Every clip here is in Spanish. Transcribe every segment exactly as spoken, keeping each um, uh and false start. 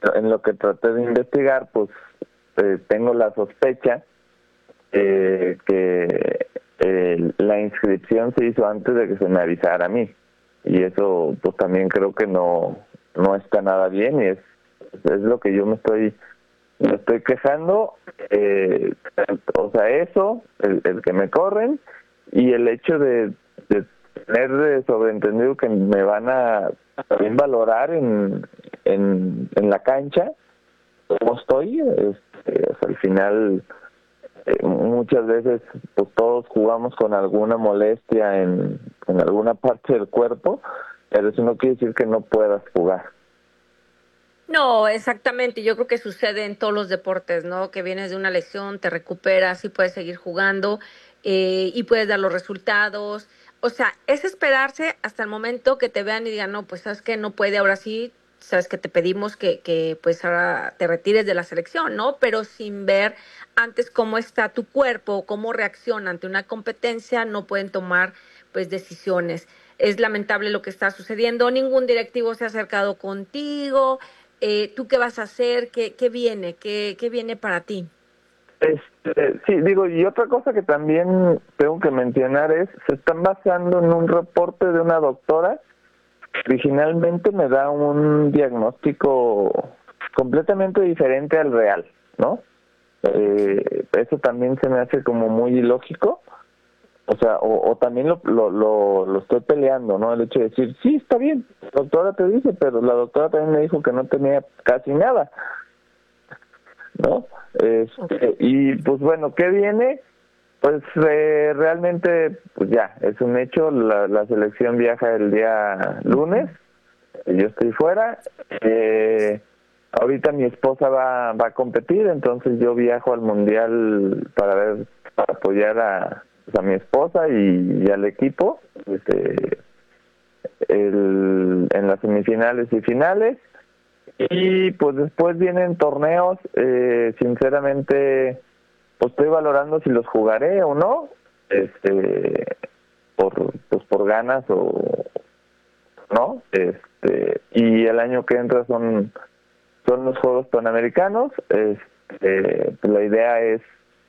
en lo que traté de investigar, pues eh, tengo la sospecha eh, que eh, la inscripción se hizo antes de que se me avisara a mí, y eso pues también creo que no no está nada bien, y es es lo que yo me estoy me estoy quejando, eh, o sea, eso, el, el que me corren, y el hecho de, de tener de sobreentendido que me van a también valorar en, en, en la cancha, como estoy, este, o sea, al final eh, muchas veces pues todos jugamos con alguna molestia en, en alguna parte del cuerpo, pero eso no quiere decir que no puedas jugar. No, exactamente. Yo creo que sucede en todos los deportes, ¿no? Que vienes de una lesión, te recuperas y puedes seguir jugando eh, y puedes dar los resultados. O sea, es esperarse hasta el momento que te vean y digan, no, pues sabes que no puede, ahora sí, sabes que te pedimos que, que pues ahora te retires de la selección, ¿no? Pero sin ver antes cómo está tu cuerpo, cómo reacciona ante una competencia, no pueden tomar pues decisiones. Es lamentable lo que está sucediendo. Ningún directivo se ha acercado contigo. Eh, ¿tú qué vas a hacer? ¿Qué, qué viene? ¿Qué, qué viene para ti? Este, sí, digo, y otra cosa que también tengo que mencionar es, se están basando en un reporte de una doctora. Originalmente me da un diagnóstico completamente diferente al real, ¿no? Eh, eso también se me hace como muy ilógico, o sea, o, o también lo, lo, lo, lo estoy peleando, ¿no? El hecho de decir, sí, está bien, la doctora te dice, pero la doctora también me dijo que no tenía casi nada, ¿no? Este, y pues bueno, ¿qué viene? Pues eh, realmente, pues ya, es un hecho, la, la selección viaja el día lunes, yo estoy fuera, eh, ahorita mi esposa va, va a competir, entonces yo viajo al mundial para ver, para apoyar a, pues, a mi esposa y, y al equipo, este, el, en las semifinales y finales, y pues después vienen torneos, eh, sinceramente, pues estoy valorando si los jugaré o no, este, por, pues por ganas o no, este, y el año que entra son, son los Juegos Panamericanos, este, pues la idea es,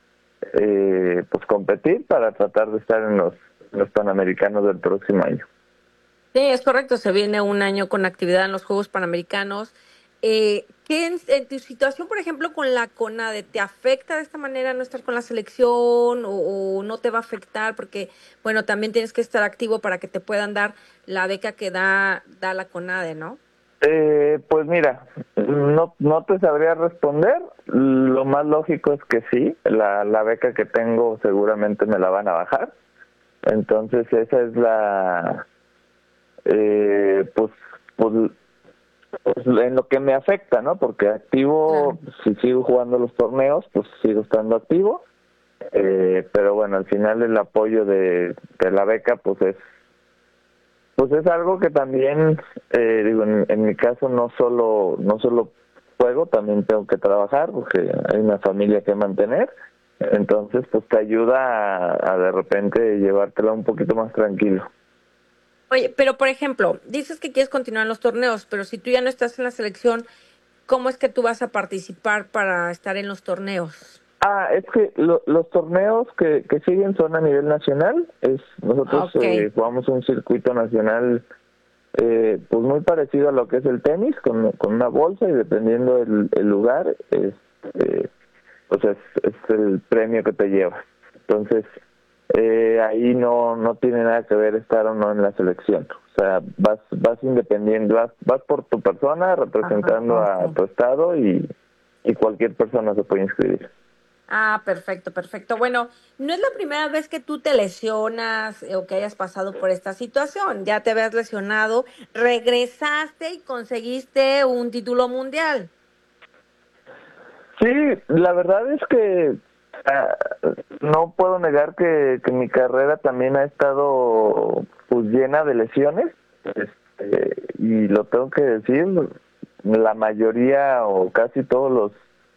eh, pues competir para tratar de estar en los, los Panamericanos del próximo año. Sí, es correcto. Se viene un año con actividad en los Juegos Panamericanos. Eh, ¿qué en, en tu situación, por ejemplo, con la CONADE, te afecta de esta manera no estar con la selección o, o no te va a afectar? Porque, bueno, también tienes que estar activo para que te puedan dar la beca que da, da la CONADE, ¿no? Eh, pues mira, no, no te sabría responder. Lo más lógico es que sí, la, la beca que tengo seguramente me la van a bajar. Entonces esa es la, eh, pues, pues, pues en lo que me afecta, ¿no? Porque activo, Claro. si sigo jugando los torneos, pues sigo estando activo. Eh, pero bueno, al final el apoyo de, de la beca, pues es pues es algo que también, eh, digo, en, en mi caso no solo no solo juego, también tengo que trabajar porque hay una familia que mantener, entonces pues te ayuda a, a de repente llevártela un poquito más tranquilo. Oye, pero por ejemplo, dices que quieres continuar en los torneos, pero si tú ya no estás en la selección, ¿cómo es que tú vas a participar para estar en los torneos? Ah, es que lo- los torneos que, que siguen son a nivel nacional, es Ah, nosotros ok. eh, jugamos un circuito nacional eh, pues muy parecido a lo que es el tenis, con, con una bolsa y dependiendo el, el lugar, es, eh, pues es, es el premio que te llevas. Entonces, eh, ahí no no tiene nada que ver estar o no en la selección. O sea, vas vas independiente, vas vas por tu persona Ajá, representando a ok. tu estado y, y cualquier persona se puede inscribir. Ah, perfecto, perfecto. Bueno, no es la primera vez que tú te lesionas eh, o que hayas pasado por esta situación. Ya te habías lesionado, regresaste y conseguiste un título mundial. Sí, la verdad es que ah, no puedo negar que, que mi carrera también ha estado pues llena de lesiones, este, y lo tengo que decir, la mayoría o casi todos los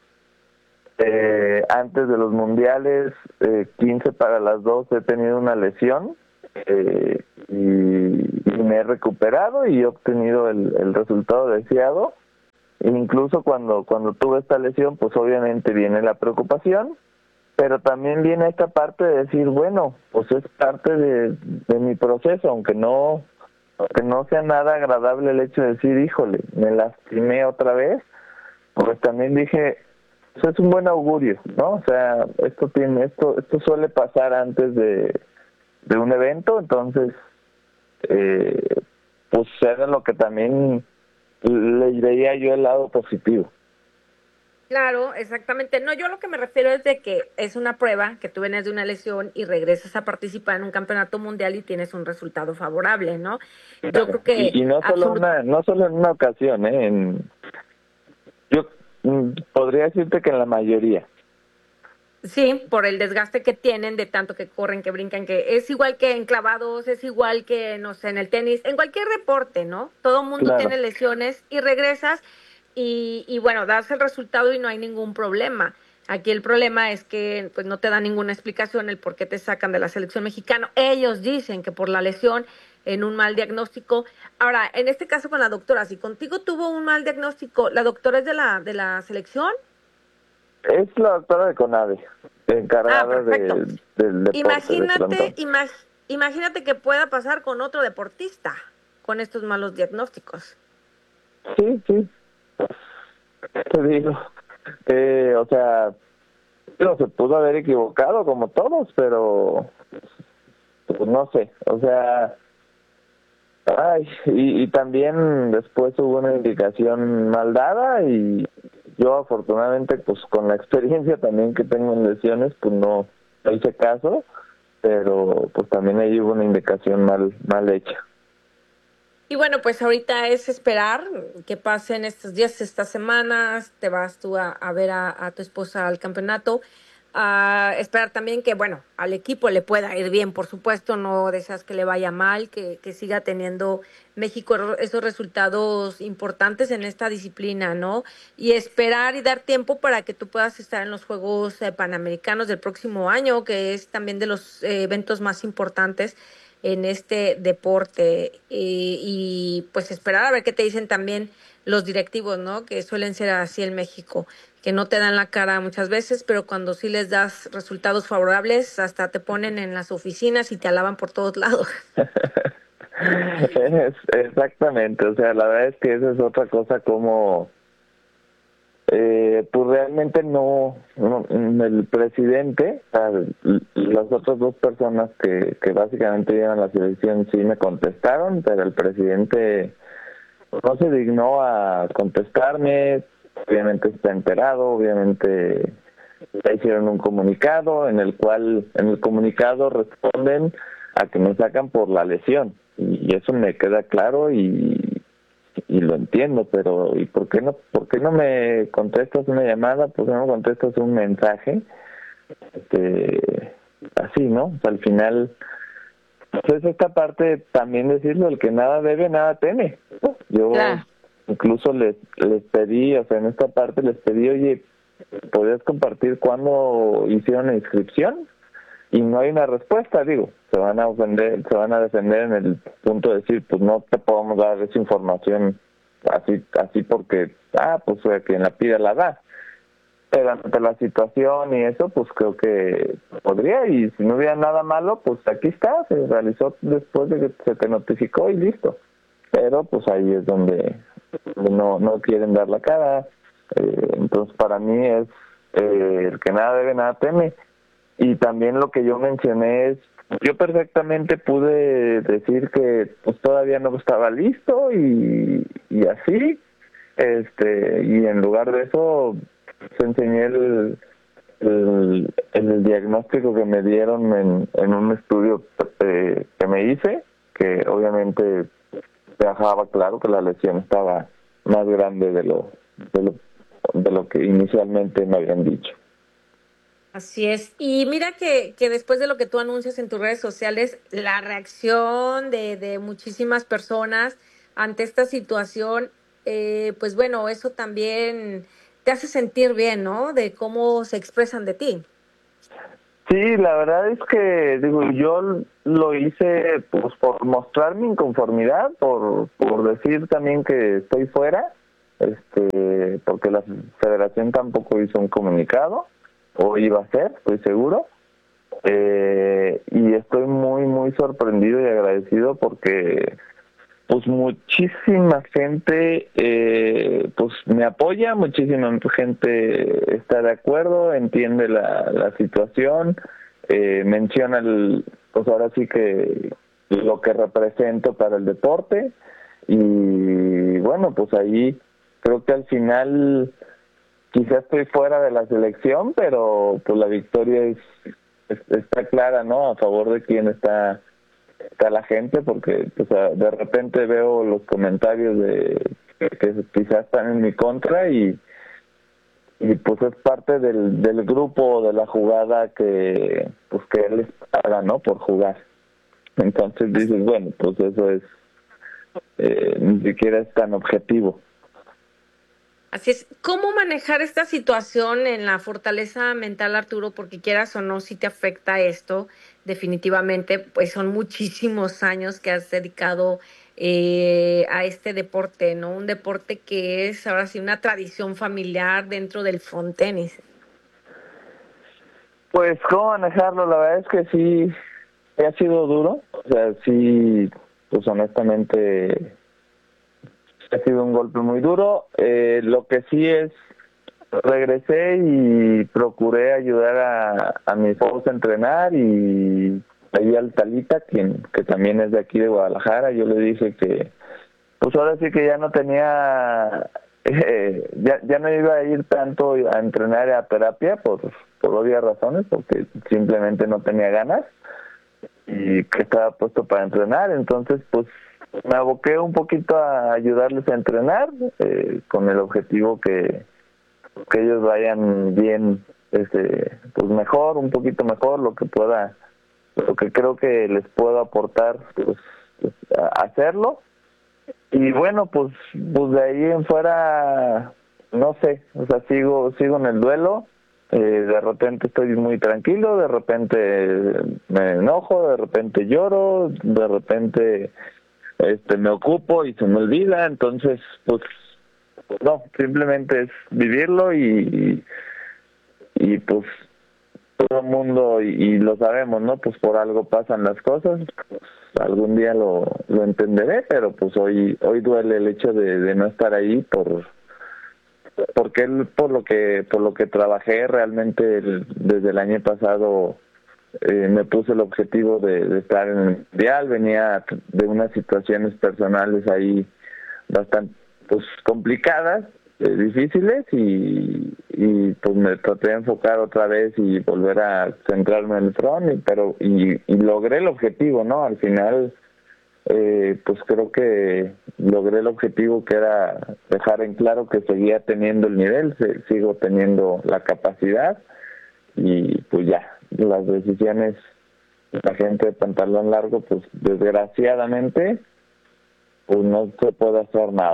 eh, antes de los mundiales, eh, quince para las dos he tenido una lesión, eh, y, y me he recuperado y he obtenido el, el resultado deseado. incluso cuando cuando tuve esta lesión, pues obviamente viene la preocupación, pero también viene esta parte de decir, bueno, pues es parte de, de mi proceso, aunque no aunque no sea nada agradable el hecho de decir, híjole, me lastimé otra vez, pues también dije, pues es un buen augurio, ¿no? O sea, esto tiene esto esto suele pasar antes de, de un evento, entonces eh, pues era lo que también le diría yo el lado positivo. Claro, exactamente. No, yo lo que me refiero es de que es una prueba que tú vienes de una lesión y regresas a participar en un campeonato mundial y tienes un resultado favorable, ¿no? Yo creo que Y, y no solo absolut una no solo en una ocasión, ¿eh? En, yo mm, podría decirte que en la mayoría. sí, por el desgaste que tienen de tanto que corren, que brincan, que es igual que en clavados, es igual que, no sé, en el tenis, en cualquier deporte, ¿no? Todo mundo Claro. tiene lesiones y regresas y, y bueno, das el resultado y no hay ningún problema. Aquí el problema es que pues no te dan ninguna explicación el por qué te sacan de la selección mexicana. Ellos dicen que por la lesión en un mal diagnóstico. Ahora, en este caso con la doctora, si contigo tuvo un mal diagnóstico, ¿la doctora es de la de la selección? Es la doctora de CONADE, Ah, encargada perfecto. de, del deporte de Imagínate, frontón. imag- imagínate que pueda pasar con otro deportista con estos malos diagnósticos. Sí, sí, te digo. Eh, o sea, no se pudo haber equivocado como todos, pero pues no sé, o sea, ay, y, y también después hubo una indicación mal dada y yo afortunadamente pues con la experiencia también que tengo en lesiones pues no no hice caso, pero pues también ahí hubo una indicación mal mal hecha. Y bueno, pues ahorita es esperar que pasen estos días, estas semanas, te vas tú a, a ver a, a tu esposa al campeonato, a esperar también que, bueno, al equipo le pueda ir bien, por supuesto, no deseas que le vaya mal, que, que siga teniendo México ro- esos resultados importantes en esta disciplina, ¿no? Y esperar y dar tiempo para que tú puedas estar en los Juegos eh, Panamericanos del próximo año, que es también de los eh, eventos más importantes en este deporte y, y pues esperar a ver qué te dicen también los directivos, ¿no? Que suelen ser así en México, que no te dan la cara muchas veces, pero cuando sí les das resultados favorables, hasta te ponen en las oficinas y te alaban por todos lados. Es, exactamente, o sea, la verdad es que esa es otra cosa como eh, pues realmente no, no, el presidente, o sea, l- las otras dos personas que, que básicamente llevan la selección sí me contestaron, pero el presidente no se dignó a contestarme, obviamente está enterado, obviamente ya hicieron un comunicado en el cual, en el comunicado responden a que me sacan por la lesión, y eso me queda claro y y lo entiendo, pero ¿y por qué no por qué no me contestas una llamada? ¿Por qué no me contestas un mensaje? Este, así, ¿no? O sea, al final, pues es esta parte también decirlo, el que nada debe, nada teme, ¿no? Yo Claro. incluso les, les pedí, o sea, en esta parte les pedí, oye, ¿podrías compartir cuándo hicieron la inscripción? Y no hay una respuesta, digo, se van a ofender, se van a defender en el punto de decir, pues no te podemos dar esa información así así porque, ah, pues eh, quien la pide la da. Pero ante la situación y eso, pues creo que podría, y si no hubiera nada malo, pues aquí está, se realizó después de que se te notificó y listo. Pero pues ahí es donde no no quieren dar la cara. Eh, entonces para mí es eh, el que nada debe, nada teme. Y también lo que yo mencioné es, yo perfectamente pude decir que pues todavía no estaba listo y, y así, este, y en lugar de eso, pues, enseñé el, el, el diagnóstico que me dieron en, en un estudio eh, que me hice, que obviamente dejaba claro que la lesión estaba más grande de lo, de lo, de lo que inicialmente me habían dicho. Así es. Y mira que, que después de lo que tú anuncias en tus redes sociales, la reacción de, de muchísimas personas ante esta situación, eh, pues bueno, eso también te hace sentir bien, ¿no? De cómo se expresan de ti. Sí, la verdad es que, digo, yo lo hice pues por mostrar mi inconformidad, por, por decir también que estoy fuera, este, porque la federación tampoco hizo un comunicado, o iba a hacer, estoy seguro. Eh, y estoy muy, muy sorprendido y agradecido porque pues muchísima gente eh, pues me apoya, muchísima gente está de acuerdo, entiende la, la situación, eh, menciona el, pues ahora sí que lo que represento para el deporte, y bueno, pues ahí creo que al final quizás estoy fuera de la selección, pero pues la victoria es, es está clara, ¿no? A favor de quien está está la gente, porque pues, de repente veo los comentarios de que quizás están en mi contra, y y pues es parte del del grupo, de la jugada que pues que él les paga, ¿no? Por jugar. Entonces dices, bueno, pues eso es eh, ni siquiera es tan objetivo. Así es. ¿Cómo manejar esta situación en la fortaleza mental, Arturo? Porque quieras o no, si te afecta esto, definitivamente, pues son muchísimos años que has dedicado eh, a este deporte, ¿no? Un deporte que es ahora sí una tradición familiar dentro del frontenis. Pues cómo manejarlo, la verdad es que sí, ha sido duro, o sea, sí, pues honestamente ha sido un golpe muy duro. Eh, lo que sí es, regresé y procuré ayudar a, a mi esposa a entrenar, y ahí al Talita, quien que también es de aquí de Guadalajara, yo le dije que pues ahora sí que ya no tenía, eh, ya, ya no iba a ir tanto a entrenar a terapia por, por obvias razones, porque simplemente no tenía ganas, y que estaba puesto para entrenar. Entonces pues me aboqué un poquito a ayudarles a entrenar, eh, con el objetivo que, que ellos vayan bien, este, pues mejor, un poquito mejor, lo que pueda, lo que creo que les puedo aportar, pues, pues a hacerlo. Y bueno, pues, pues de ahí en fuera, no sé, o sea, sigo, sigo en el duelo. Eh, de repente estoy muy tranquilo, de repente me enojo, de repente lloro, de repente este me ocupo y se me olvida. Entonces pues, pues no, simplemente es vivirlo, y y pues todo el mundo, y, y lo sabemos, ¿no? Pues por algo pasan las cosas, pues algún día lo lo entenderé, pero pues hoy hoy duele el hecho de, de no estar ahí, por porque él, por lo que por lo que trabajé realmente el, desde el año pasado. Eh, me puse el objetivo de, de estar en el mundial, venía de unas situaciones personales ahí bastante pues complicadas, eh, difíciles, y, y pues me traté de enfocar otra vez y volver a centrarme en el front, y, pero y, y logré el objetivo, ¿no? Al final eh, pues creo que logré el objetivo, que era dejar en claro que seguía teniendo el nivel, se, sigo teniendo la capacidad, y pues ya, las decisiones de la gente de pantalón largo, pues desgraciadamente pues no se puede hacer nada,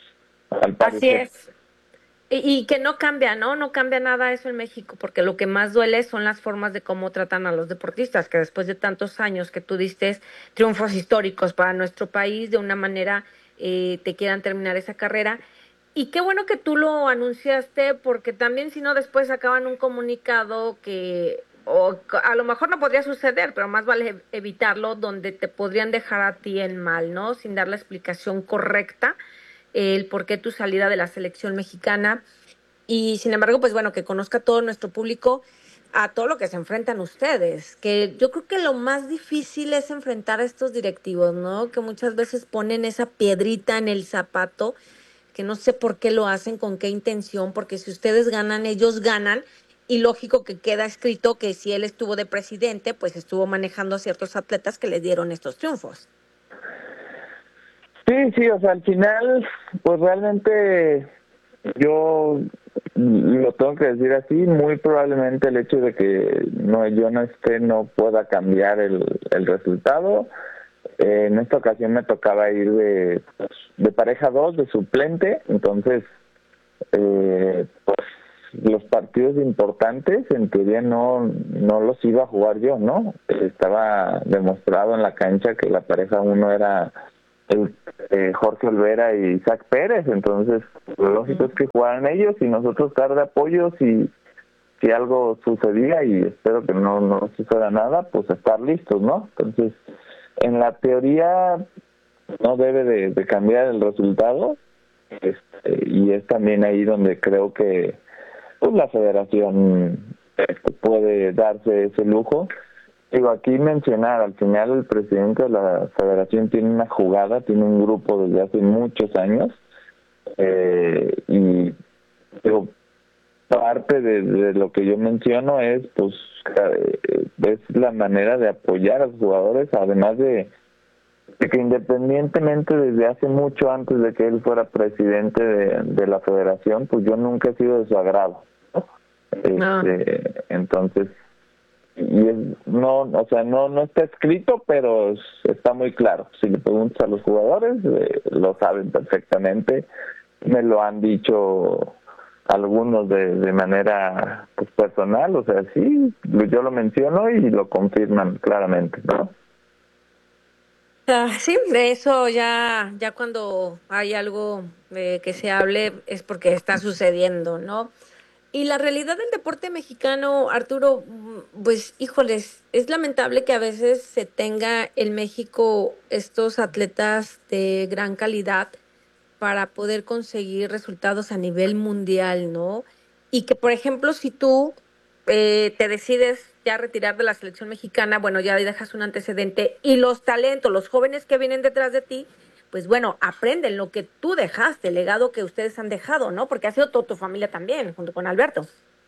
al Así parecer. es. Y, y que no cambia, ¿no? No cambia nada eso en México, porque lo que más duele son las formas de cómo tratan a los deportistas, que después de tantos años que tú diste triunfos históricos para nuestro país, de una manera eh, te quieran terminar esa carrera. Y qué bueno que tú lo anunciaste, porque también si no después sacaban un comunicado que o a lo mejor no podría suceder, pero más vale evitarlo, donde te podrían dejar a ti en mal, ¿no? Sin dar la explicación correcta, el por qué tu salida de la selección mexicana. Y sin embargo, pues bueno, que conozca todo nuestro público a todo lo que se enfrentan ustedes, que yo creo que lo más difícil es enfrentar a estos directivos, ¿no? Que muchas veces ponen esa piedrita en el zapato, que no sé por qué lo hacen, con qué intención, porque si ustedes ganan, ellos ganan, y lógico que queda escrito que si él estuvo de presidente, pues estuvo manejando a ciertos atletas que le dieron estos triunfos. Sí, sí, o sea, al final, pues realmente yo lo tengo que decir así, muy probablemente el hecho de que no yo no esté no pueda cambiar el, el resultado. Eh, en esta ocasión me tocaba ir de, pues, de pareja dos, de suplente, entonces eh, pues los partidos importantes en teoría no no los iba a jugar yo, ¿no? Estaba demostrado en la cancha que la pareja uno era el, eh, Jorge Olvera y Isaac Pérez, entonces lo lógico es que jugaran ellos y nosotros dar de apoyo si, si algo sucedía, y espero que no, no suceda nada, pues estar listos, ¿no? Entonces, en la teoría no debe de, de cambiar el resultado, este, y es también ahí donde creo que pues la federación este, puede darse ese lujo. Digo, aquí mencionar, al final el presidente de la federación tiene una jugada, tiene un grupo desde hace muchos años, eh, y digo, parte de, de lo que yo menciono es, pues, eh, es la manera de apoyar a los jugadores, además de, de que independientemente desde hace mucho antes de que él fuera presidente de, de la federación, pues yo nunca he sido de su agrado, ¿no? Ah. Este, entonces, y es, no, o sea, no no está escrito, pero está muy claro. Si le preguntas a los jugadores, eh, lo saben perfectamente. Me lo han dicho algunos de, de manera pues, personal, o sea, sí, yo lo menciono y lo confirman claramente, ¿no? Ah, sí, de eso ya, ya cuando hay algo eh, que se hable es porque está sucediendo, ¿no? Y la realidad del deporte mexicano, Arturo, mm, pues híjoles, es lamentable que a veces se tenga en México estos atletas de gran calidad para poder conseguir resultados a nivel mundial, ¿no? Y que, por ejemplo, si tú eh, te decides ya retirar de la selección mexicana, bueno, ya dejas un antecedente y los talentos, los jóvenes que vienen detrás de ti, pues bueno, aprenden lo que tú dejaste, el legado que ustedes han dejado, ¿no? Porque ha sido toda tu familia también, junto con Alberto.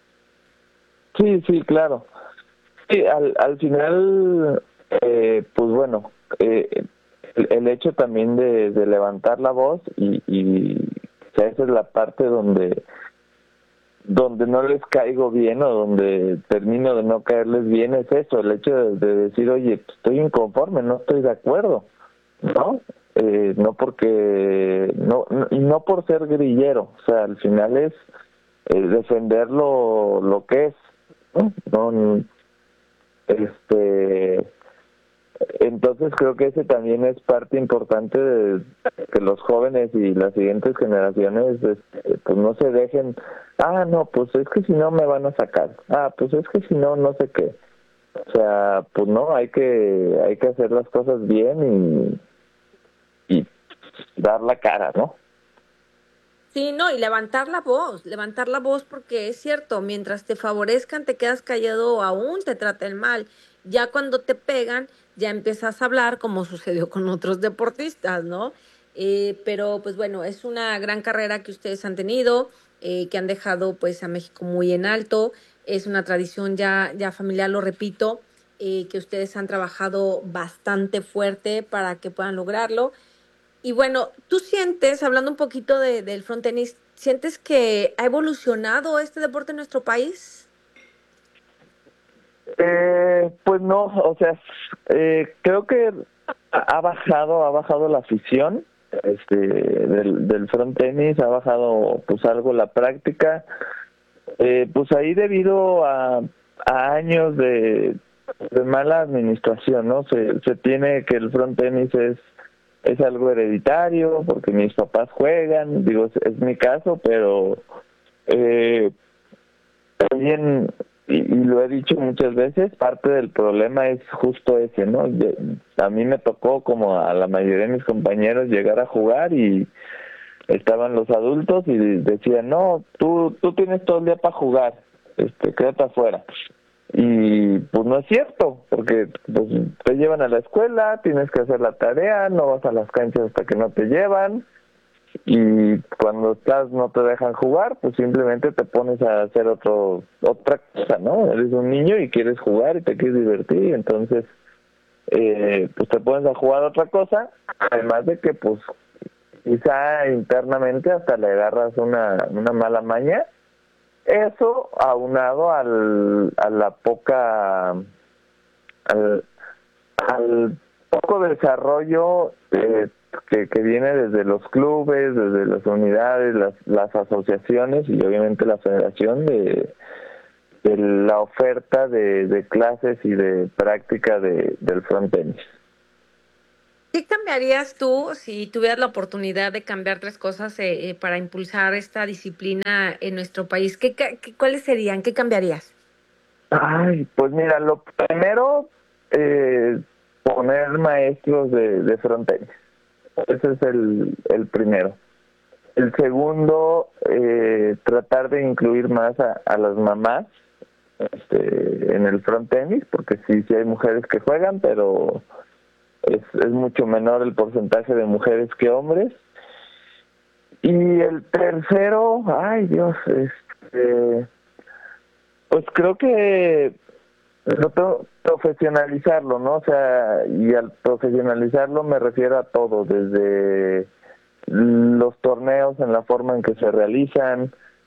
Sí, sí, claro. Sí, al, al final, eh, pues bueno, eh, el, el hecho también de, de levantar la voz y, y o sea, esa es la parte donde donde no les caigo bien o donde termino de no caerles bien, es eso, el hecho de, de decir, oye, estoy inconforme, no estoy de acuerdo, ¿no? Eh, no porque, no, no, y no por ser grillero, o sea, al final es eh, defender lo, lo que es, ¿no? No, este, entonces creo que ese también es parte importante de que los jóvenes y las siguientes generaciones este, pues no se dejen, ah no, pues es que si no me van a sacar, ah pues es que si no no sé qué, o sea, pues no, hay que hay que hacer las cosas bien y, y dar la cara, ¿no? Sí, no, y levantar la voz, levantar la voz porque es cierto, mientras te favorezcan, te quedas callado o aún te traten mal. Ya cuando te pegan, ya empiezas a hablar como sucedió con otros deportistas, ¿no? Eh, pero pues bueno, es una gran carrera que ustedes han tenido, eh, que han dejado pues a México muy en alto. Es una tradición ya, ya familiar, lo repito, eh, que ustedes han trabajado bastante fuerte para que puedan lograrlo. Y bueno, tú sientes, hablando un poquito de, del frontenis, ¿sientes que ha evolucionado este deporte en nuestro país? Eh, pues no, o sea, eh, creo que ha bajado, ha bajado la afición este, del, del front tenis, ha bajado pues algo la práctica, eh, pues ahí debido a, a años de, de mala administración, ¿no? Se, se tiene que el front tenis es es algo hereditario porque mis papás juegan, digo, es, es mi caso, pero eh, también, y, y lo he dicho muchas veces, parte del problema es justo ese, ¿no? De, a mí me tocó, como a la mayoría de mis compañeros, llegar a jugar y estaban los adultos y decían, no, tú tú tienes todo el día para jugar, este, quédate afuera. Y pues no es cierto, porque pues, te llevan a la escuela, tienes que hacer la tarea, no vas a las canchas hasta que no te llevan, y cuando estás no te dejan jugar, pues simplemente te pones a hacer otro otra cosa, ¿no? Eres un niño y quieres jugar y te quieres divertir, entonces eh, pues te pones a jugar otra cosa, además de que pues quizá internamente hasta le agarras una, una mala maña. Eso aunado al, a la poca, al, al poco desarrollo eh, que, que viene desde los clubes, desde las unidades, las, las asociaciones y obviamente la federación de, de la oferta de, de clases y de práctica de, del front tenis. ¿Qué cambiarías tú si tuvieras la oportunidad de cambiar tres cosas eh, eh, para impulsar esta disciplina en nuestro país? ¿Qué, ca- qué- cuáles serían? ¿Qué cambiarías? Ay, pues mira, lo primero, eh, poner maestros de, de frontenis. Ese es el, el primero. El segundo, eh, tratar de incluir más a, a las mamás este, en el frontenis, porque sí, sí hay mujeres que juegan, pero es, es mucho menor el porcentaje de mujeres que hombres. Y el tercero, ay Dios, este, pues creo que lo tengo- profesionalizarlo, ¿no? O sea, y al profesionalizarlo me refiero a todo, desde los torneos en la forma en que se realizan,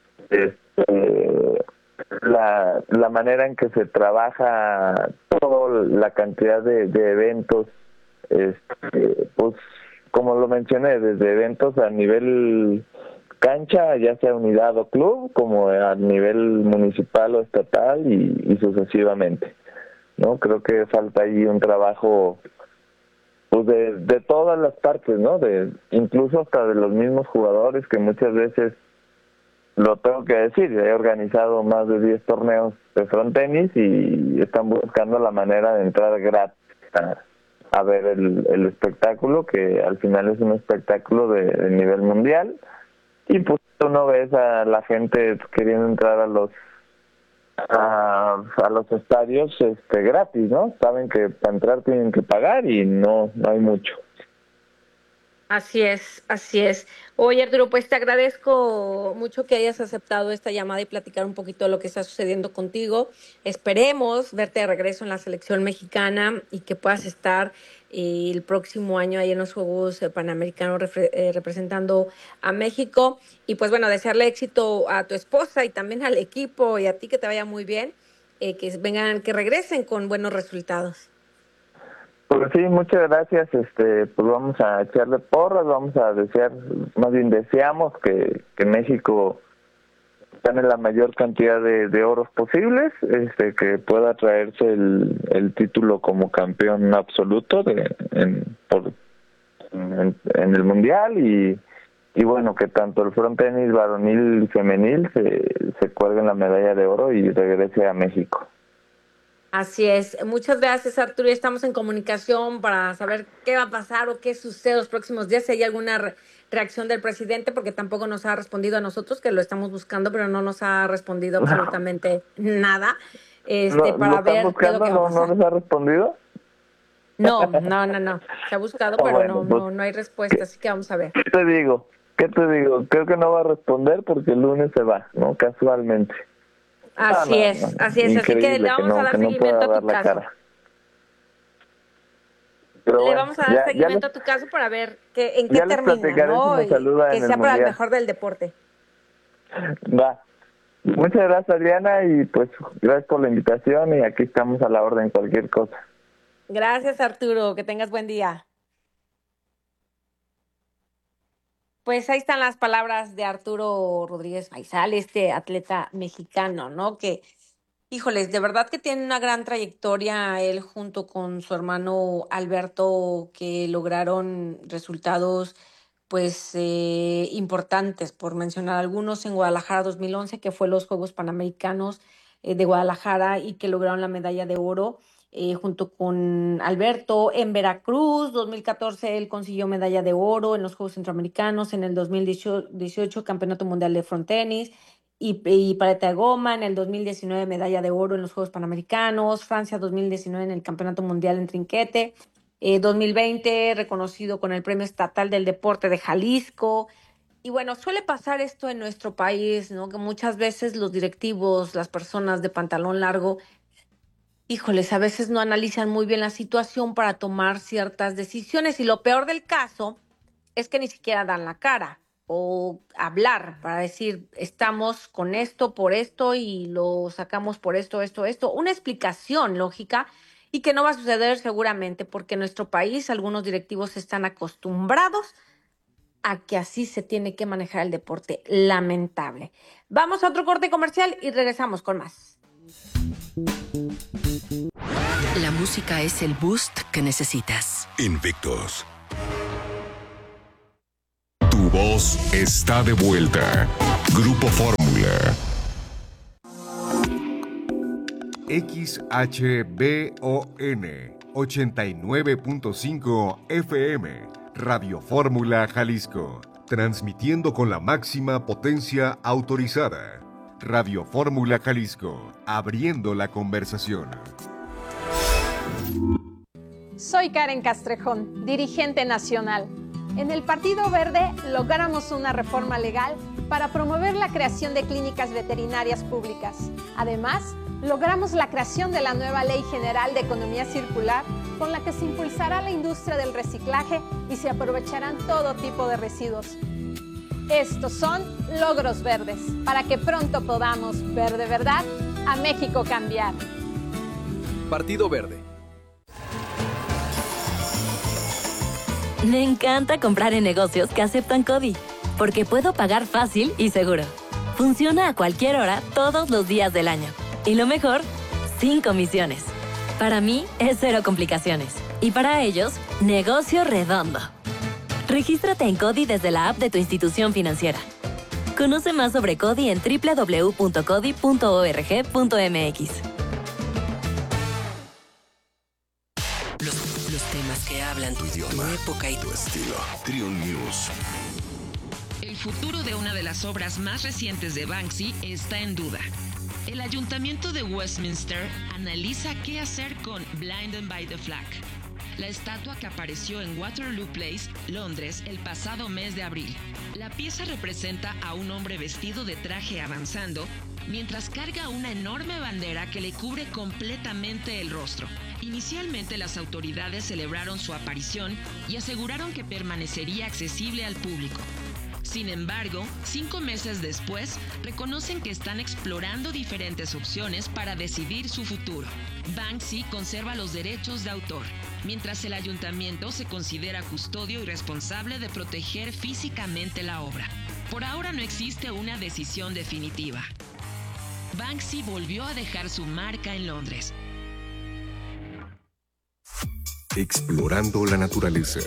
este, la, la manera en que se trabaja, toda la cantidad de, de eventos, este, pues como lo mencioné, desde eventos a nivel cancha, ya sea unidad o club, como a nivel municipal o estatal y, y sucesivamente, ¿no? Creo que falta ahí un trabajo pues de, de todas las partes, ¿no? De incluso hasta de los mismos jugadores que muchas veces, lo tengo que decir, he organizado más de diez torneos de frontenis y están buscando la manera de entrar gratis a, a ver el, el espectáculo, que al final es un espectáculo de, de nivel mundial. Y pues tú no ves a la gente queriendo entrar a los a, a los estadios este gratis, ¿no? Saben que para entrar tienen que pagar y no no hay mucho. Así es, así es. Oye, Arturo, pues te agradezco mucho que hayas aceptado esta llamada y platicar un poquito de lo que está sucediendo contigo. Esperemos verte de regreso en la selección mexicana y que puedas estar eh, el próximo año ahí en los Juegos eh, Panamericanos refre- eh, representando a México. Y pues bueno, desearle éxito a tu esposa y también al equipo y a ti que te vaya muy bien, eh, que vengan, que regresen con buenos resultados. Pues sí, muchas gracias. Este, pues vamos a echarle porras, vamos a desear, más bien deseamos que, que México gane la mayor cantidad de, de oros posibles, este, que pueda traerse el, el título como campeón absoluto de, en, por, en, en el mundial y, y bueno, que tanto el frontenis varonil y femenil se, se cuelguen la medalla de oro y regrese a México. Así es. Muchas gracias, Arturo. Y estamos en comunicación para saber qué va a pasar o qué sucede los próximos días. Si hay alguna re- reacción del presidente, porque tampoco nos ha respondido a nosotros, que lo estamos buscando, pero no nos ha respondido absolutamente nada, este, ¿Lo, lo para están ver qué es lo buscando? que va a ¿No, no pasar. les ha respondido? No, no, no, no. Se ha buscado, Ah, pero bueno, no, pues, no, no hay ¿qué, respuesta, así que vamos a ver. qué te digo? ¿Qué te digo? Creo que no va a responder porque el lunes se va, ¿no? Casualmente. No, Así no, no, es, no. así es. Así que le Increíble que vamos a no, dar que no seguimiento pueda a dar tu la caso. cara. Pero Le bueno, vamos a dar ya, ya les, seguimiento a tu caso para ver qué, en qué ya les termina, platicaré si ¿no? me Y saluda que en el sea para el mundial. mejor del deporte. Va. Muchas gracias, Adriana, y pues gracias por la invitación y aquí estamos a la orden, cualquier cosa. Gracias, Arturo. Que tengas buen día. Pues ahí están las palabras de Arturo Rodríguez Faisal, este atleta mexicano, ¿no? Que, híjoles, de verdad que tiene una gran trayectoria él junto con su hermano Alberto, que lograron resultados, pues, eh, importantes, por mencionar algunos, en Guadalajara dos mil once, que fue los Juegos Panamericanos eh, de Guadalajara y que lograron la medalla de oro eh, junto con Alberto. En Veracruz, dos mil catorce, él consiguió medalla de oro en los Juegos Centroamericanos. En el dos mil dieciocho, Campeonato Mundial de Frontenis y, y paleta de goma. En el dos mil diecinueve, medalla de oro en los Juegos Panamericanos. Francia dos mil diecinueve en el Campeonato Mundial en trinquete. Eh, dos mil veinte, reconocido con el Premio Estatal del Deporte de Jalisco. Y bueno, suele pasar esto en nuestro país, ¿no? Que muchas veces los directivos, las personas de pantalón largo, híjoles, a veces no analizan muy bien la situación para tomar ciertas decisiones y lo peor del caso es que ni siquiera dan la cara o hablar para decir, estamos con esto por esto y lo sacamos por esto, esto, esto, una explicación lógica y que no va a suceder seguramente porque en nuestro país algunos directivos están acostumbrados a que así se tiene que manejar el deporte. Lamentable. Vamos a otro corte comercial y regresamos con más. La música es el boost que necesitas. Invictus. voz está de vuelta. Grupo Fórmula. X H B O N ochenta y nueve punto cinco F M, Radio Fórmula Jalisco, transmitiendo con la máxima potencia autorizada. Radio Fórmula Jalisco, abriendo la conversación. Soy Karen Castrejón, dirigente nacional. En el Partido Verde logramos una reforma legal para promover la creación de clínicas veterinarias públicas. Además, logramos la creación de la nueva Ley General de Economía Circular, con la que se impulsará la industria del reciclaje y se aprovecharán todo tipo de residuos. Estos son logros verdes, para que pronto podamos ver de verdad a México cambiar. Partido Verde. Me encanta comprar en negocios que aceptan CODI, porque puedo pagar fácil y seguro. Funciona a cualquier hora, todos los días del año. Y lo mejor, sin comisiones. Para mí es cero complicaciones. Y para ellos, negocio redondo. Regístrate en CODI desde la app de tu institución financiera. Conoce más sobre CODI en doble u doble u doble u punto codi punto org punto m x. Los, los temas que hablan tu idioma, tu época y tu estilo. Trio News. El futuro de una de las obras más recientes de Banksy está en duda. El Ayuntamiento de Westminster analiza qué hacer con Blinded by the Flag, la estatua que apareció en Waterloo Place, Londres, el pasado mes de abril. La pieza representa a un hombre vestido de traje avanzando, mientras carga una enorme bandera que le cubre completamente el rostro. Inicialmente las autoridades celebraron su aparición y aseguraron que permanecería accesible al público. Sin embargo, cinco meses después, reconocen que están explorando diferentes opciones para decidir su futuro. Banksy conserva los derechos de autor, mientras el ayuntamiento se considera custodio y responsable de proteger físicamente la obra. Por ahora no existe una decisión definitiva. Banksy volvió a dejar su marca en Londres. Explorando la naturaleza.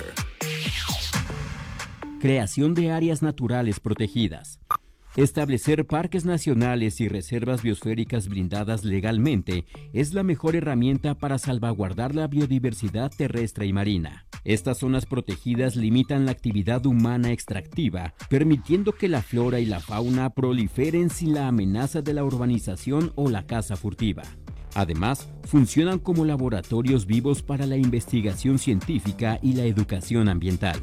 Creación de áreas naturales protegidas. Establecer parques nacionales y reservas biosféricas blindadas legalmente es la mejor herramienta para salvaguardar la biodiversidad terrestre y marina. Estas zonas protegidas limitan la actividad humana extractiva, permitiendo que la flora y la fauna proliferen sin la amenaza de la urbanización o la caza furtiva. Además, funcionan como laboratorios vivos para la investigación científica y la educación ambiental.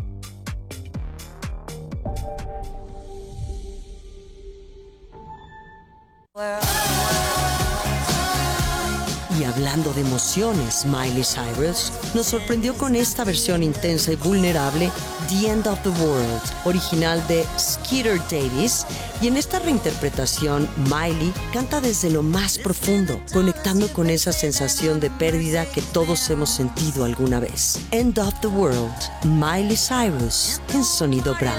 Y hablando de emociones, Miley Cyrus nos sorprendió con esta versión intensa y vulnerable, The End of the World, original de Skeeter Davis. Y en esta reinterpretación, Miley canta desde lo más profundo, conectando con esa sensación de pérdida que todos hemos sentido alguna vez. End of the World, Miley Cyrus, en Sonido Brown.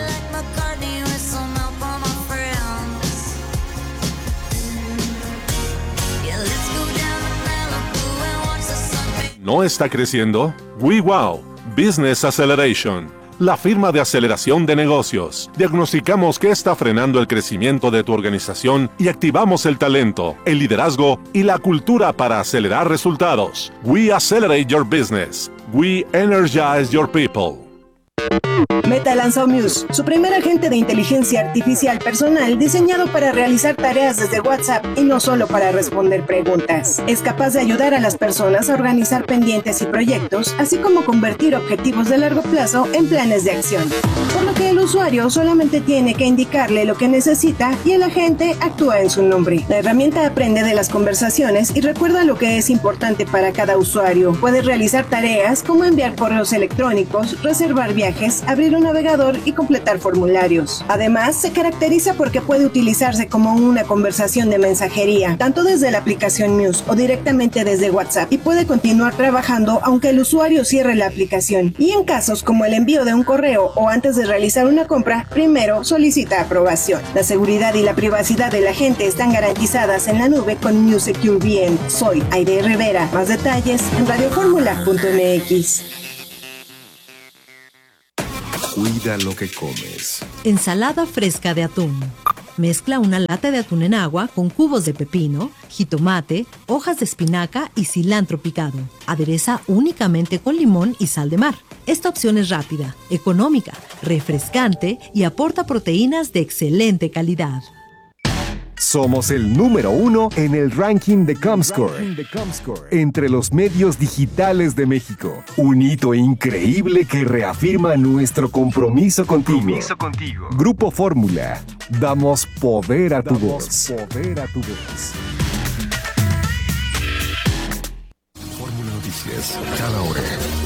¿No está creciendo? WeWow, Business Acceleration, la firma de aceleración de negocios. Diagnosticamos qué está frenando el crecimiento de tu organización y activamos el talento, el liderazgo y la cultura para acelerar resultados. We accelerate your business. We energize your people. Meta lanzó Muse, su primer agente de inteligencia artificial personal diseñado para realizar tareas desde WhatsApp y no solo para responder preguntas. Es capaz de ayudar a las personas a organizar pendientes y proyectos, así como convertir objetivos de largo plazo en planes de acción. Por lo que el usuario solamente tiene que indicarle lo que necesita y el agente actúa en su nombre. La herramienta aprende de las conversaciones y recuerda lo que es importante para cada usuario. Puede realizar tareas como enviar correos electrónicos, reservar viajes, abrir un navegador y completar formularios. Además, se caracteriza porque puede utilizarse como una conversación de mensajería, tanto desde la aplicación Muse o directamente desde WhatsApp, y puede continuar trabajando aunque el usuario cierre la aplicación. Y en casos como el envío de un correo o antes de realizar una compra, primero solicita aprobación. La seguridad y la privacidad de la gente están garantizadas en la nube con Muse Secure V M. Soy Aide Rivera. Más detalles en radio fórmula punto m x. Cuida lo que comes. Ensalada fresca de atún. Mezcla una lata de atún en agua con cubos de pepino, jitomate, hojas de espinaca y cilantro picado. Adereza únicamente con limón y sal de mar. Esta opción es rápida, económica, refrescante y aporta proteínas de excelente calidad. Somos el número uno en el ranking de Comscore, entre los medios digitales de México. Un hito increíble que reafirma nuestro compromiso contigo. Compromiso contigo. Grupo Fórmula. Damos poder a tu Damos voz. poder a tu voz. Fórmula Noticias, cada hora.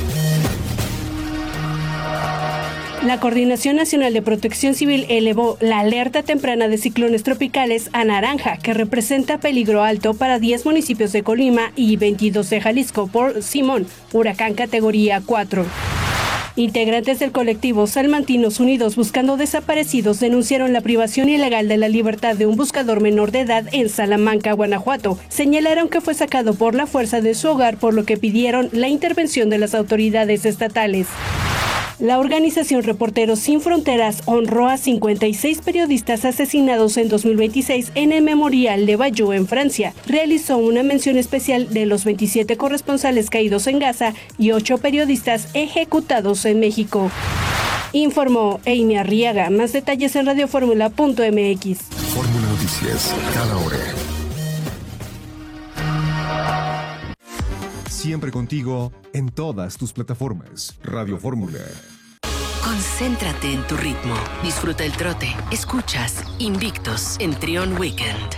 La Coordinación Nacional de Protección Civil elevó la alerta temprana de ciclones tropicales a naranja, que representa peligro alto para diez municipios de Colima y veintidós de Jalisco por Simón, huracán categoría cuatro. Integrantes del colectivo Salmantinos Unidos Buscando Desaparecidos denunciaron la privación ilegal de la libertad de un buscador menor de edad en Salamanca, Guanajuato. Señalaron que fue sacado por la fuerza de su hogar, por lo que pidieron la intervención de las autoridades estatales. La organización Reporteros Sin Fronteras honró a cincuenta y seis periodistas asesinados en dos mil veintiséis en el Memorial de Bayeux, en Francia. Realizó una mención especial de los veintisiete corresponsales caídos en Gaza y ocho periodistas ejecutados en México. Informó Amy Arriaga. Más detalles en radioformula punto m x. Fórmula Noticias, cada hora. Siempre contigo en todas tus plataformas. Radio Fórmula. Concéntrate en tu ritmo. Disfruta el trote. Escuchas Invictos en Trión Weekend.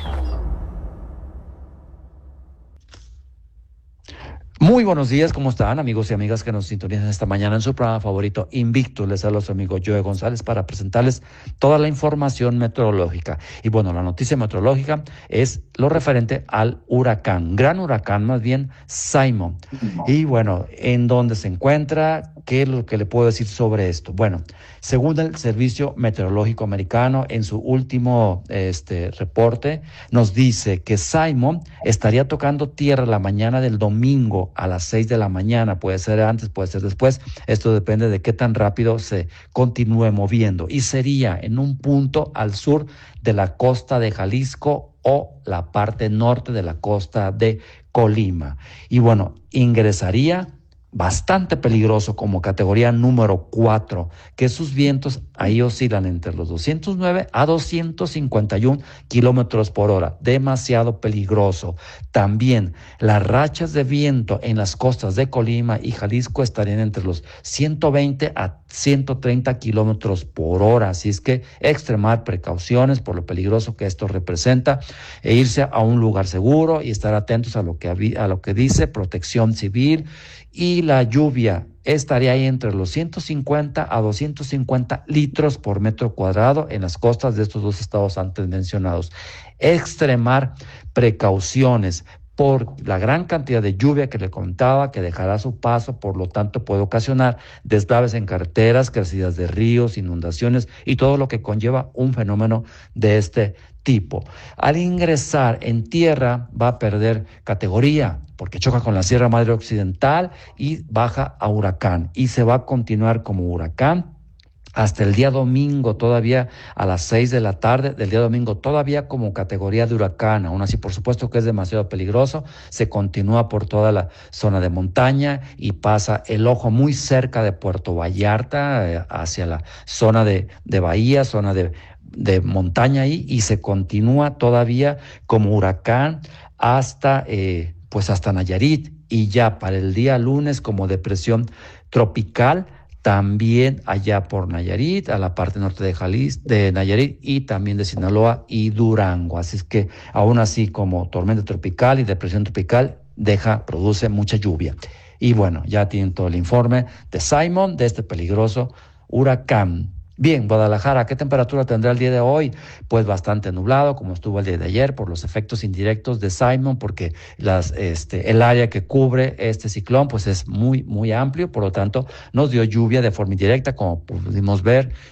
Muy buenos días, ¿cómo están, amigos y amigas que nos sintonizan esta mañana en su programa favorito, Invictus? Les habla su amigo Joe González para presentarles toda la información meteorológica. Y bueno, la noticia meteorológica es lo referente al huracán, gran huracán más bien, Simon. Y bueno, ¿en dónde se encuentra? ¿Qué es lo que le puedo decir sobre esto? Bueno, según el Servicio Meteorológico Americano, en su último este, reporte, nos dice que Simon estaría tocando tierra la mañana del domingo a las seis de la mañana. Puede ser antes, puede ser después. Esto depende de qué tan rápido se continúe moviendo. Y sería en un punto al sur de la costa de Jalisco o la parte norte de la costa de Colima. Y bueno, ingresaría bastante peligroso como categoría número cuatro, que sus vientos ahí oscilan entre los doscientos nueve a doscientos cincuenta y uno kilómetros por hora, demasiado peligroso. También las rachas de viento en las costas de Colima y Jalisco estarían entre los ciento veinte a ciento treinta kilómetros por hora, así es que extremar precauciones por lo peligroso que esto representa e irse a un lugar seguro y estar atentos a lo que, a lo que dice Protección Civil. Y la lluvia estaría ahí entre los ciento cincuenta a doscientos cincuenta litros por metro cuadrado en las costas de estos dos estados antes mencionados. Extremar precauciones por la gran cantidad de lluvia que le contaba, que dejará su paso, por lo tanto puede ocasionar deslaves en carreteras, crecidas de ríos, inundaciones y todo lo que conlleva un fenómeno de este tipo. Al ingresar en tierra va a perder categoría porque choca con la Sierra Madre Occidental y baja a huracán y se va a continuar como huracán hasta el día domingo, todavía a las seis de la tarde del día domingo, todavía como categoría de huracán. Aún así, por supuesto que es demasiado peligroso. Se continúa por toda la zona de montaña y pasa el ojo muy cerca de Puerto Vallarta, eh, hacia la zona de, de Bahía, zona de, de montaña ahí, y se continúa todavía como huracán hasta, eh, pues hasta Nayarit, y ya para el día lunes como depresión tropical, también allá por Nayarit, a la parte norte de Jalisco, de Nayarit y también de Sinaloa y Durango. Así es que aún así como tormenta tropical y depresión tropical, deja, produce mucha lluvia. Y bueno, ya tienen todo el informe de Simon, de este peligroso huracán. Bien, Guadalajara, ¿qué temperatura tendrá el día de hoy? Pues bastante nublado, como estuvo el día de ayer, por los efectos indirectos de Simon, porque las, este, el área que cubre este ciclón pues es muy, muy amplio, por lo tanto nos dio lluvia de forma indirecta, como pudimos ver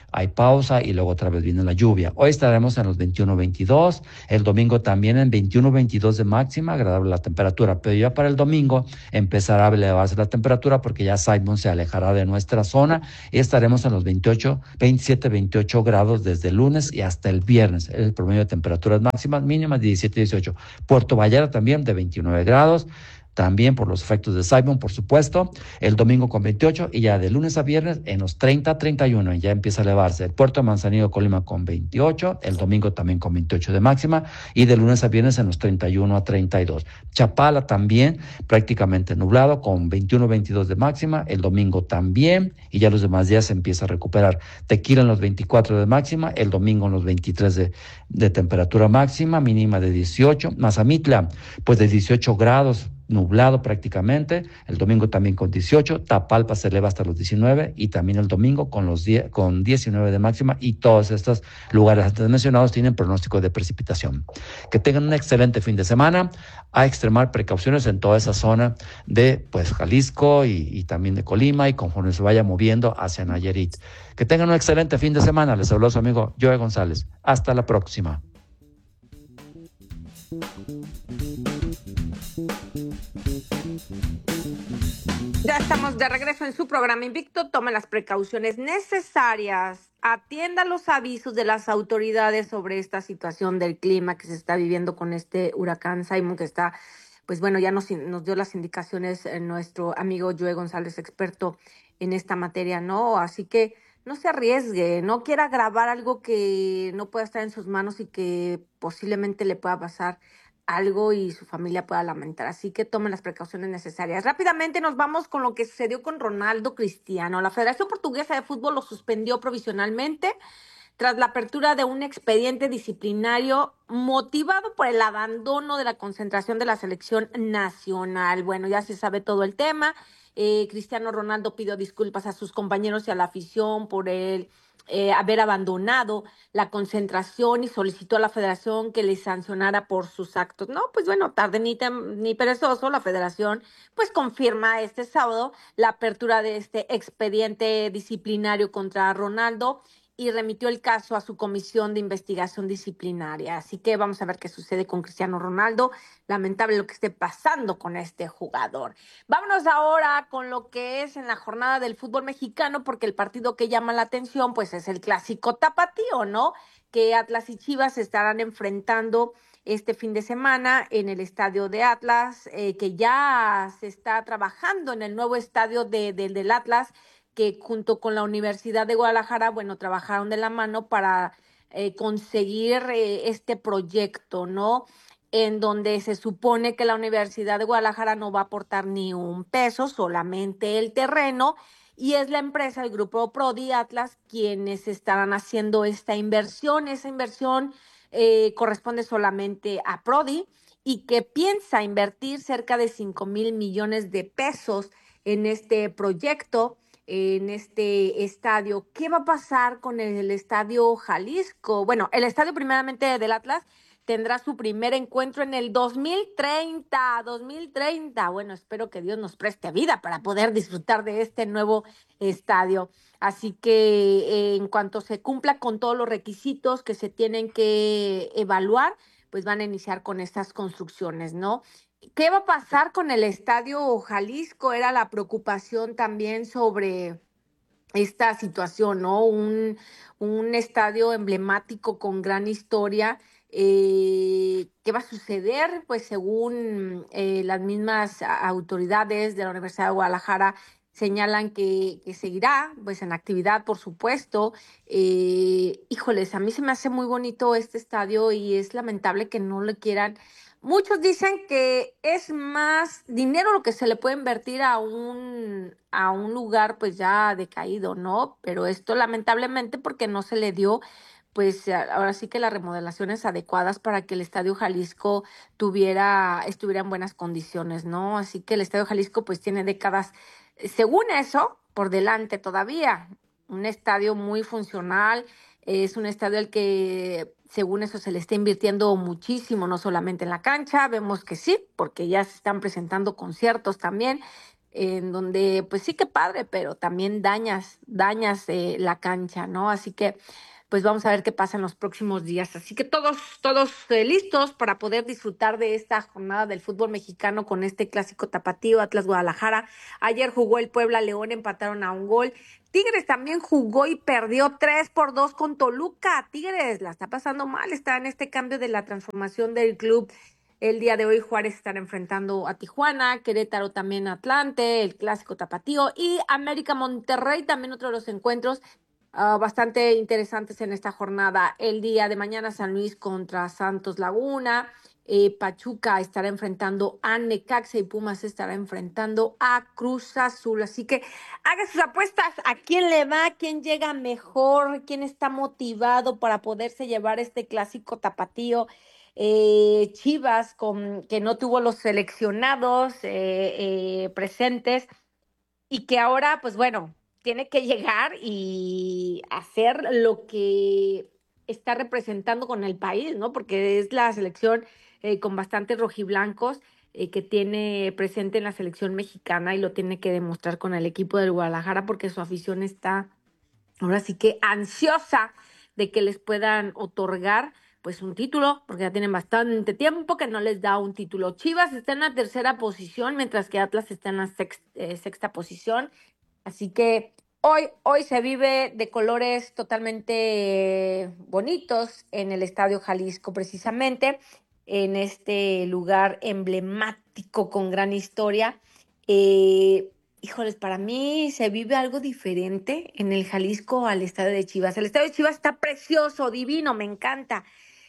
hay pausa y luego otra vez viene la lluvia. Hoy estaremos en los veintiuno veintidós, el domingo también en veintiuno veintidós de máxima, agradable la temperatura, pero ya para el domingo empezará a elevarse la temperatura porque ya Simon se alejará de nuestra zona y estaremos en los veintiocho, veintisiete, veintiocho grados desde el lunes y hasta el viernes. El promedio de temperaturas máximas, mínimas de diecisiete, dieciocho. Puerto Vallarta también de veintinueve grados. También por los efectos de Simon, por supuesto, el domingo con veintiocho y ya de lunes a viernes en los treinta, treinta y uno, y ya empieza a elevarse. El puerto de Manzanillo, Colima con veintiocho, el domingo también con veintiocho de máxima y de lunes a viernes en los treinta y uno a treinta y dos. Chapala también prácticamente nublado con veintiuno, veintidós de máxima, el domingo también y ya los demás días se empieza a recuperar. Tequila en los veinticuatro de máxima, el domingo en los veintitrés de, de temperatura máxima, mínima de dieciocho. Mazamitla, pues de dieciocho grados, nublado prácticamente, el domingo también con dieciocho, Tapalpa se eleva hasta los diecinueve y también el domingo con los diez, con diecinueve de máxima y todos estos lugares antes mencionados tienen pronóstico de precipitación. Que tengan un excelente fin de semana, a extremar precauciones en toda esa zona de pues Jalisco y, y también de Colima y conforme se vaya moviendo hacia Nayarit. Que tengan un excelente fin de semana, les habló su amigo Joe González. Hasta la próxima. Ya estamos de regreso en su programa Invicto. Tome las precauciones necesarias. Atienda los avisos de las autoridades sobre esta situación del clima que se está viviendo con este huracán Simon, que está, pues bueno, ya nos, nos dio las indicaciones eh, nuestro amigo Joe González, experto en esta materia, ¿no? Así que no se arriesgue, no quiera grabar algo que no pueda estar en sus manos y que posiblemente le pueda pasar algo y su familia pueda lamentar. Así que tomen las precauciones necesarias. Rápidamente nos vamos con lo que sucedió con Ronaldo Cristiano. La Federación Portuguesa de Fútbol lo suspendió provisionalmente tras la apertura de un expediente disciplinario motivado por el abandono de la concentración de la selección nacional. Bueno, ya se sabe todo el tema. Eh, Cristiano Ronaldo pidió disculpas a sus compañeros y a la afición por el Eh, haber abandonado la concentración y solicitó a la federación que le sancionara por sus actos. No, pues bueno, tarde ni, tem- ni perezoso, la federación pues confirma este sábado la apertura de este expediente disciplinario contra Ronaldo y remitió el caso a su comisión de investigación disciplinaria. Así que vamos a ver qué sucede con Cristiano Ronaldo. Lamentable lo que esté pasando con este jugador. Vámonos ahora con lo que es en la jornada del fútbol mexicano, porque el partido que llama la atención pues es el clásico tapatío, ¿no? Que Atlas y Chivas se estarán enfrentando este fin de semana en el estadio de Atlas, eh, que ya se está trabajando en el nuevo estadio de, de, del Atlas, que junto con la Universidad de Guadalajara, bueno, trabajaron de la mano para eh, conseguir eh, este proyecto, ¿no? En donde se supone que la Universidad de Guadalajara no va a aportar ni un peso, solamente el terreno, y es la empresa, el grupo Prodi Atlas, quienes estarán haciendo esta inversión. Esa inversión eh, corresponde solamente a Prodi y que piensa invertir cerca de cinco mil millones de pesos en este proyecto, en este estadio. ¿Qué va a pasar con el Estadio Jalisco? Bueno, el estadio primeramente del Atlas tendrá su primer encuentro en el dos mil treinta, dos mil treinta. Bueno, espero que Dios nos preste vida para poder disfrutar de este nuevo estadio. Así que eh, en cuanto se cumpla con todos los requisitos que se tienen que evaluar, pues van a iniciar con estas construcciones, ¿no? ¿Qué va a pasar con el Estadio Jalisco? Era la preocupación también sobre esta situación, ¿no? Un, un estadio emblemático con gran historia. Eh, ¿qué va a suceder? Pues según eh, las mismas autoridades de la Universidad de Guadalajara señalan que, que seguirá pues en actividad, por supuesto. Eh, híjoles, a mí se me hace muy bonito este estadio y es lamentable que no le quieran. Muchos dicen que es más dinero lo que se le puede invertir a un, a un lugar pues ya decaído, ¿no? Pero esto lamentablemente porque no se le dio pues ahora sí que las remodelaciones adecuadas para que el Estadio Jalisco tuviera, estuviera en buenas condiciones, ¿no? Así que el Estadio Jalisco pues tiene décadas, según eso, por delante todavía. Un estadio muy funcional, es un estadio al que según eso se le está invirtiendo muchísimo, no solamente en la cancha, vemos que sí, porque ya se están presentando conciertos también, en donde pues sí que padre, pero también dañas, dañas eh, la cancha, ¿no? Así que pues vamos a ver qué pasa en los próximos días. Así que todos, todos eh, listos para poder disfrutar de esta jornada del fútbol mexicano con este clásico tapatío, Atlas Guadalajara. Ayer jugó el Puebla León, empataron a un gol. Tigres también jugó y perdió tres por dos con Toluca. Tigres la está pasando mal, está en este cambio de la transformación del club. El día de hoy Juárez estará enfrentando a Tijuana, Querétaro también a Atlante, el clásico tapatío, y América Monterrey, también otro de los encuentros Uh, bastante interesantes en esta jornada. El día de mañana San Luis contra Santos Laguna, eh, Pachuca estará enfrentando a Necaxa y Pumas estará enfrentando a Cruz Azul. Así que haga sus apuestas, a quién le va, quién llega mejor, quién está motivado para poderse llevar este clásico tapatío. Eh, Chivas, con, que no tuvo los seleccionados eh, eh, presentes y que ahora, pues bueno, tiene que llegar y hacer lo que está representando con el país, ¿no? Porque es la selección eh, con bastantes rojiblancos eh, que tiene presente en la selección mexicana y lo tiene que demostrar con el equipo del Guadalajara porque su afición está ahora sí que ansiosa de que les puedan otorgar pues un título, porque ya tienen bastante tiempo que no les da un título. Chivas está en la tercera posición, mientras que Atlas está en la sexta, eh, sexta posición. Así que hoy, hoy se vive de colores totalmente bonitos en el Estadio Jalisco, precisamente, en este lugar emblemático con gran historia. Eh, híjoles, para mí se vive algo diferente en el Jalisco al Estadio de Chivas. El Estadio de Chivas está precioso, divino, me encanta,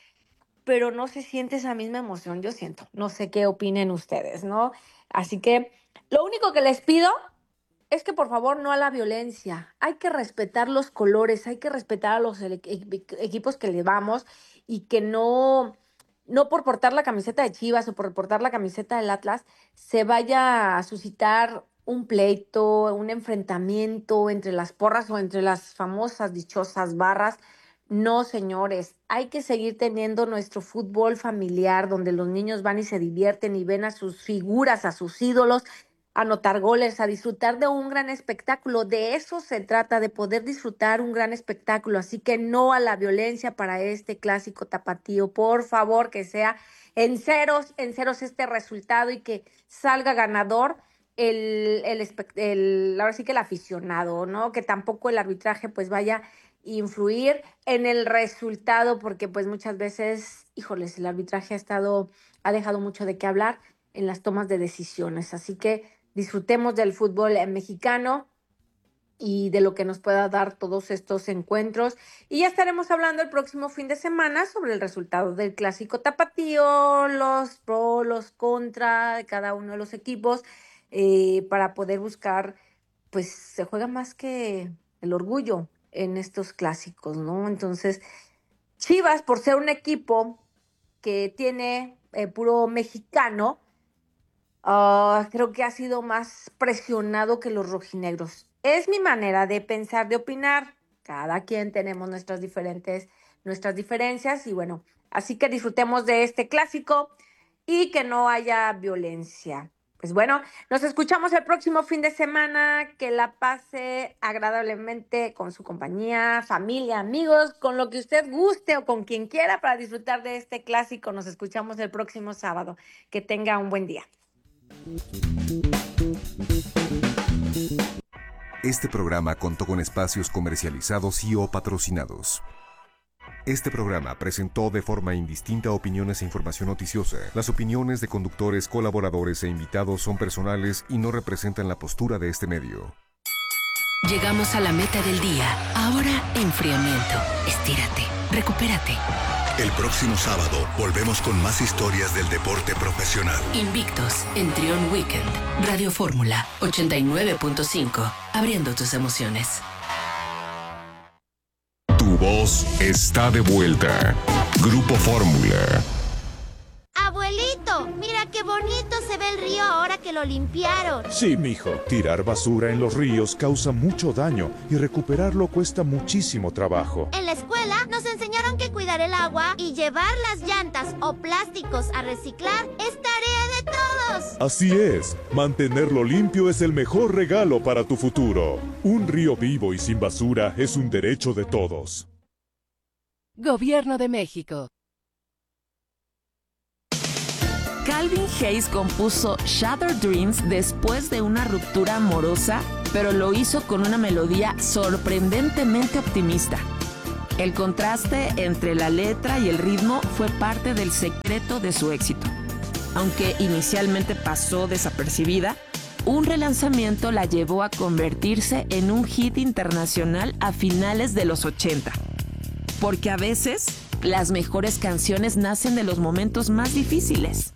pero no se siente esa misma emoción, yo siento. No sé qué opinen ustedes, ¿no? Así que lo único que les pido es que por favor no a la violencia. Hay que respetar los colores, hay que respetar a los equipos que le vamos y que no, no por portar la camiseta de Chivas o por portar la camiseta del Atlas se vaya a suscitar un pleito, un enfrentamiento entre las porras o entre las famosas dichosas barras. No, señores, hay que seguir teniendo nuestro fútbol familiar donde los niños van y se divierten y ven a sus figuras, a sus ídolos, anotar goles, a disfrutar de un gran espectáculo. De eso se trata, de poder disfrutar un gran espectáculo. Así que no a la violencia para este clásico tapatío. Por favor, que sea en ceros, en ceros este resultado y que salga ganador el, el, el ahora sí que el aficionado, ¿no? Que tampoco el arbitraje pues vaya a influir en el resultado, porque pues muchas veces, híjoles, el arbitraje ha estado, ha dejado mucho de qué hablar en las tomas de decisiones. Así que disfrutemos del fútbol mexicano y de lo que nos pueda dar todos estos encuentros. Y ya estaremos hablando el próximo fin de semana sobre el resultado del clásico tapatío, los pros, los contra de cada uno de los equipos, eh, para poder buscar, pues se juega más que el orgullo en estos clásicos, ¿no? Entonces, Chivas, por ser un equipo que tiene eh, puro mexicano, Uh, creo que ha sido más presionado que los rojinegros. Es mi manera de pensar, de opinar. Cada quien tenemos nuestras diferentes, nuestras diferencias y bueno, así que disfrutemos de este clásico y que no haya violencia. Pues bueno, nos escuchamos el próximo fin de semana. Que la pase agradablemente con su compañía, familia, amigos, con lo que usted guste o con quien quiera para disfrutar de este clásico. Nos escuchamos el próximo sábado. Que tenga un buen día. Este programa contó con espacios comercializados y o patrocinados. Este programa presentó de forma indistinta opiniones e información noticiosa. Las opiniones de conductores, colaboradores e invitados son personales y no representan la postura de este medio. Llegamos a la meta del día. Ahora, enfriamiento. Estírate. Recupérate. El próximo sábado volvemos con más historias del deporte profesional. Invictos en Trión Weekend. Radio Fórmula ochenta y nueve punto cinco. Abriendo tus emociones. Tu voz está de vuelta. Grupo Fórmula. Abuelito, mira qué bonito se ve el río ahora que lo limpiaron. Sí, mijo. Tirar basura en los ríos causa mucho daño y recuperarlo cuesta muchísimo trabajo. En la escuela nos enseñaron que cuidar el agua y llevar las llantas o plásticos a reciclar es tarea de todos. todos. Así es, mantenerlo limpio es el mejor regalo para tu futuro. Un río vivo y sin basura es un derecho de todos. Gobierno de México. Calvin Hayes compuso Shattered Dreams después de una ruptura amorosa, pero lo hizo con una melodía sorprendentemente optimista. El contraste entre la letra y el ritmo fue parte del secreto de su éxito. Aunque inicialmente pasó desapercibida, un relanzamiento la llevó a convertirse en un hit internacional a finales de los ochenta. Porque a veces, las mejores canciones nacen de los momentos más difíciles.